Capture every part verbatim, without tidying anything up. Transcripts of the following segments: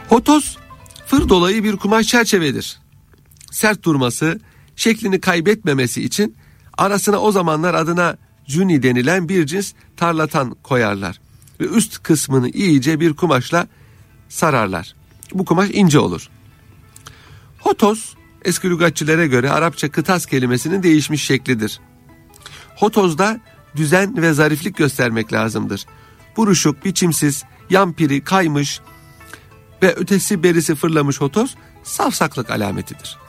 Hotoz, fır dolayı bir kumaş çerçevedir. Sert durması, şeklini kaybetmemesi için arasına o zamanlar adına cuni denilen bir cins tarlatan koyarlar. Ve üst kısmını iyice bir kumaşla sararlar. Bu kumaş ince olur. Hotoz, eski lügatçilere göre Arapça kıtas kelimesinin değişmiş şeklidir. Hotozda düzen ve zariflik göstermek lazımdır. Buruşuk, biçimsiz, yampiri, kaymış ve ötesi berisi fırlamış hotoz safsaklık alametidir.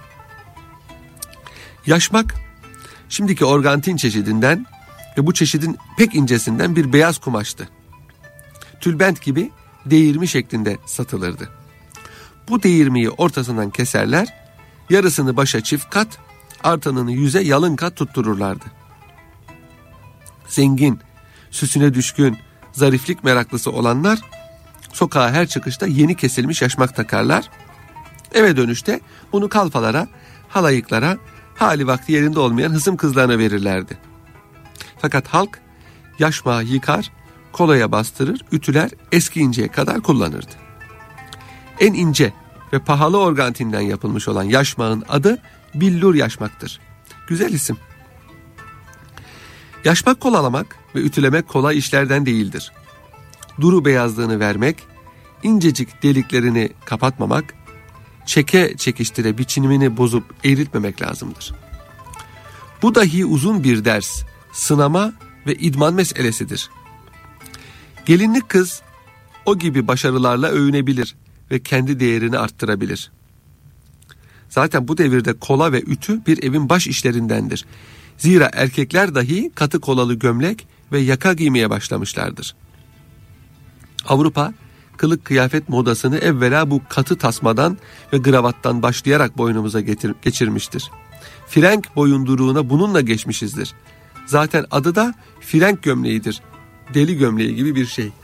Yaşmak, şimdiki organtin çeşidinden ve bu çeşidin pek incesinden bir beyaz kumaştı. Tülbent gibi değirmi şeklinde satılırdı. Bu değirmiyi ortasından keserler, yarısını başa çift kat, artanını yüze yalın kat tuttururlardı. Zengin, süsüne düşkün, zariflik meraklısı olanlar sokağa her çıkışta yeni kesilmiş yaşmak takarlar. Eve dönüşte bunu kalfalara, halayıklara, hali vakti yerinde olmayan hısım kızlarına verirlerdi. Fakat halk yaşmağı yıkar, kolaya bastırır, ütüler, eskiyinceye kadar kullanırdı. En ince ve pahalı organtinden yapılmış olan yaşmağın adı billur yaşmaktır. Güzel isim. Yaşmak kolalamak ve ütülemek kolay işlerden değildir. Duru beyazlığını vermek, incecik deliklerini kapatmamak, çeke çekiştire biçimini bozup eğriltmemek lazımdır. Bu dahi uzun bir ders, sınama ve idman meselesidir. Gelinlik kız o gibi başarılarla övünebilir ve kendi değerini arttırabilir. Zaten bu devirde kola ve ütü bir evin baş işlerindendir. Zira erkekler dahi katı kolalı gömlek ve yaka giymeye başlamışlardır. Avrupa, kılık kıyafet modasını evvela bu katı tasmadan ve gravattan başlayarak boynumuza getir, geçirmiştir. Frenk boyunduruğuna bununla geçmişizdir. Zaten adı da frenk gömleğidir. Deli gömleği gibi bir şey.